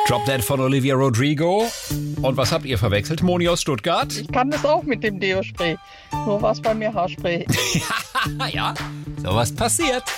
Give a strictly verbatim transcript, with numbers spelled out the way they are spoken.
Drop That von Olivia Rodrigo. Und was habt ihr verwechselt? Moni aus Stuttgart? Ich kann das auch mit dem Deo-Spray. Nur war es bei mir Haarspray. Ja, sowas passiert.